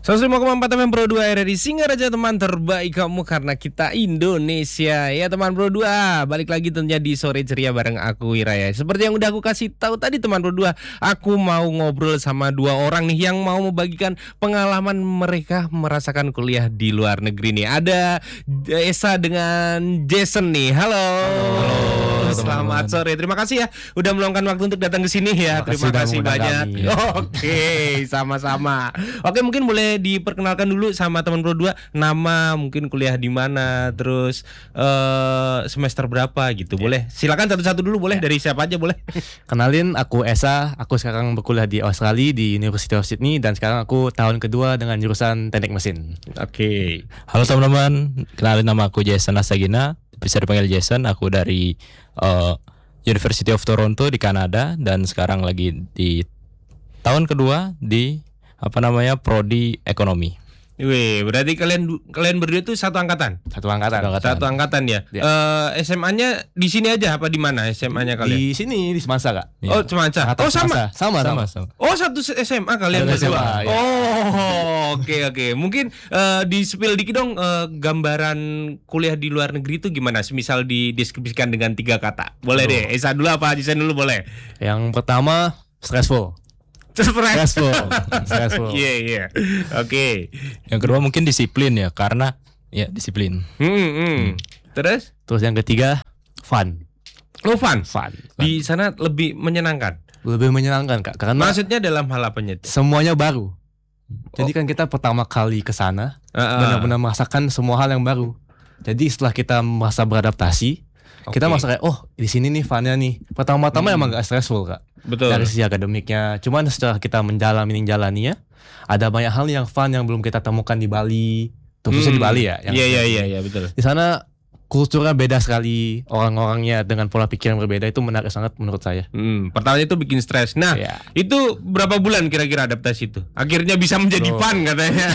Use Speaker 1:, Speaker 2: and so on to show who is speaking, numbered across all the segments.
Speaker 1: 105,4 FM Pro 2 RRI Singaraja, teman terbaik kamu karena kita Indonesia. Ya teman Pro 2, balik lagi tentunya di Sore Ceria bareng aku Wiraya. Seperti yang udah aku kasih tahu tadi teman Pro 2, aku mau ngobrol sama dua orang nih yang mau membagikan pengalaman mereka merasakan kuliah di luar negeri nih. Ada Esa dengan Jason nih. Halo. Selamat sore. Terima kasih ya udah meluangkan waktu untuk datang ke sini ya. Terima kasih banyak. Oke, sama-sama. Oke, mungkin boleh diperkenalkan dulu sama teman Pro 2, nama, mungkin kuliah di mana, terus semester berapa gitu. Boleh. Silakan satu-satu dulu, boleh, dari siapa aja boleh.
Speaker 2: Kenalin, aku Esa. Aku sekarang berkuliah di Australia di University of Sydney dan sekarang aku tahun kedua dengan jurusan teknik mesin.
Speaker 1: Oke.
Speaker 3: Halo teman-teman, kenalin nama aku Jason Asagina, bisa dipanggil Jason. Aku dari University of Toronto di Kanada dan sekarang lagi di tahun kedua di prodi ekonomi.
Speaker 1: Wih, berarti kalian berdua itu satu angkatan?
Speaker 2: Satu angkatan.
Speaker 1: Satu angkatan ya. SMA-nya di sini aja apa di mana SMA-nya kalian?
Speaker 2: Di sini di Semansa, Kak.
Speaker 1: Oh, Semansa. Oh, sama.
Speaker 2: Sama.
Speaker 1: Oh, satu SMA kalian
Speaker 2: Satu
Speaker 1: berdua.
Speaker 2: SMA, ya.
Speaker 1: Oh, oke. Mungkin di-spill dikit dong, gambaran kuliah di luar negeri itu gimana? Semisal dideskripsikan dengan 3 kata. Boleh deh. Esa dulu apa Jason dulu boleh?
Speaker 2: Yang pertama stressful. Stressful.
Speaker 1: Iya. Oke.
Speaker 3: Yang kedua mungkin disiplin ya, karena ya disiplin.
Speaker 1: Terus
Speaker 2: Yang ketiga fun.
Speaker 1: Oh, fun. Di sana lebih menyenangkan.
Speaker 2: Lebih menyenangkan, Kak, karena
Speaker 1: Maksudnya dalam hal apanya itu?
Speaker 2: semuanya baru. Jadi kan kita pertama kali ke sana benar-benar merasakan semua hal yang baru. Jadi setelah kita masa beradaptasi, kita merasakan di sini nih funnya nih. Pertama-tama emang gak stressful, Kak.
Speaker 1: Betul.
Speaker 2: Dari sisi akademiknya. Cuman setelah kita menjalaninya, ada banyak hal yang fun yang belum kita temukan di Bali. Khususnya di Bali ya.
Speaker 1: Iya, betul.
Speaker 2: Di sana kulturnya beda sekali, orang-orangnya dengan pola pikir yang berbeda, itu menarik sangat menurut saya.
Speaker 1: Pertama itu bikin stres. Nah, itu berapa bulan kira-kira adaptasi itu? Akhirnya bisa menjadi fun katanya.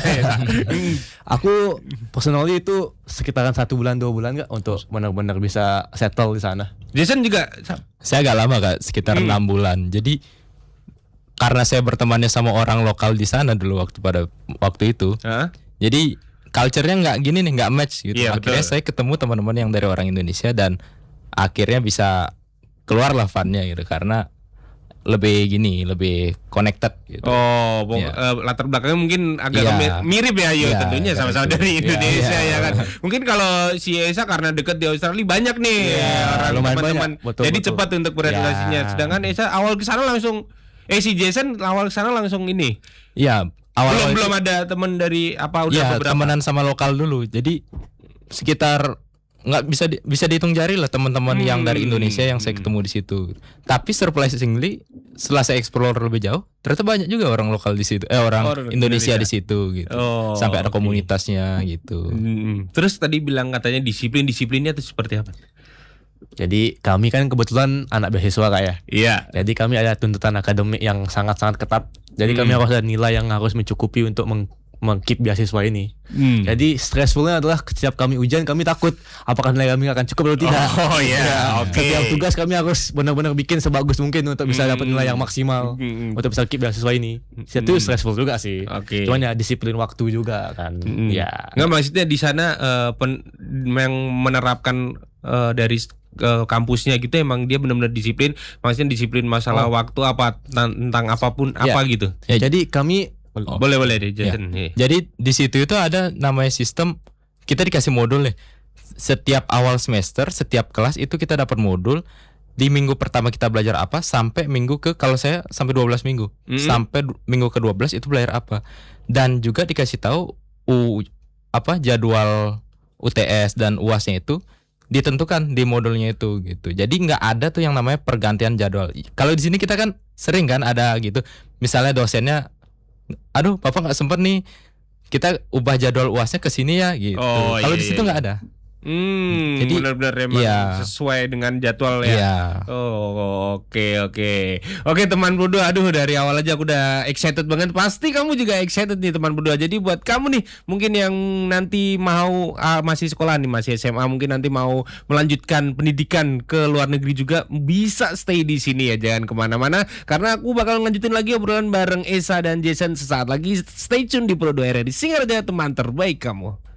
Speaker 2: Aku personally itu sekitaran 1 bulan 2 bulan Kak, untuk benar-benar bisa settle di sana.
Speaker 1: Jason juga.
Speaker 3: Saya agak lama Kak, sekitar 6 bulan. Jadi karena saya bertemannya sama orang lokal di sana dulu waktu itu. Jadi culture-nya nggak gini nih, nggak match gitu.
Speaker 1: Iya,
Speaker 3: akhirnya
Speaker 1: betul.
Speaker 3: saya ketemu teman-teman yang dari orang Indonesia dan akhirnya bisa keluarlah fun-nya gitu, karena lebih connected gitu.
Speaker 1: Latar belakangnya mungkin agak mirip ya, tentunya sama-sama dari Indonesia ya kan. Mungkin kalau si Esa karena dekat di Australia banyak nih orang teman-teman. Jadi cepat untuk beradaptasinya. Sedangkan Esa awal ke sana langsung si Jason awal ke sana langsung ini.
Speaker 3: Iya,
Speaker 1: Belum ada teman dari udah beberapa
Speaker 3: temenan sama lokal dulu. Jadi sekitar nggak bisa dihitung jari lah teman-teman yang dari Indonesia yang saya ketemu di situ. Tapi surprisingly setelah saya explore lebih jauh, ternyata banyak juga orang lokal di situ, orang Indonesia di situ gitu. Sampai ada komunitasnya gitu.
Speaker 1: Terus tadi bilang katanya disiplinnya itu seperti apa?
Speaker 2: Jadi kami kan kebetulan anak beasiswa Kak ya.
Speaker 1: Iya.
Speaker 2: Jadi kami ada tuntutan akademik yang sangat-sangat ketat. Jadi kami harus ada nilai yang harus mencukupi untuk meng-keep beasiswa ini. Jadi stressfulnya adalah setiap kami ujian kami takut apakah nilai kami akan cukup atau tidak.
Speaker 1: Oke.
Speaker 2: Setiap tugas kami harus benar-benar bikin sebagus mungkin untuk bisa dapat nilai yang maksimal untuk bisa keep beasiswa ini. Itu stressful juga sih. Cuman ya disiplin waktu juga kan. Ya.
Speaker 1: Nggak, maksudnya di sana yang menerapkan dari kampusnya gitu emang dia benar-benar disiplin. Maksudnya disiplin masalah waktu apa tentang apapun gitu.
Speaker 2: Ya, jadi kami
Speaker 1: Boleh deh Jason.
Speaker 3: Jadi di situ itu ada namanya sistem, kita dikasih modul nih. Setiap awal semester, setiap kelas itu kita dapat modul. Di minggu pertama kita belajar apa sampai kalau saya sampai 12 minggu. Sampai minggu ke-12 itu belajar apa. Dan juga dikasih tahu jadwal UTS dan UAS-nya itu ditentukan di modulnya itu gitu. Jadi nggak ada tuh yang namanya pergantian jadwal. Kalau di sini kita kan sering kan ada gitu. Misalnya dosennya, Bapak nggak sempet nih, kita ubah jadwal UASnya ke sini ya gitu. Kalau di situ nggak ada. Jadi,
Speaker 1: benar-benar emang
Speaker 3: iya.
Speaker 1: sesuai dengan jadwal ya.
Speaker 3: Iya.
Speaker 1: Oh, oke teman berdua. Aduh, dari awal aja aku udah excited banget. Pasti kamu juga excited nih teman berdua. Jadi buat kamu nih mungkin yang nanti mau masih sekolah nih, masih SMA, mungkin nanti mau melanjutkan pendidikan ke luar negeri juga, bisa stay di sini ya, jangan kemana-mana. Karena aku bakal lanjutin lagi obrolan bareng Esa dan Jason sesaat lagi. Stay tune di Pro 2 RRI Singaraja, teman terbaik kamu.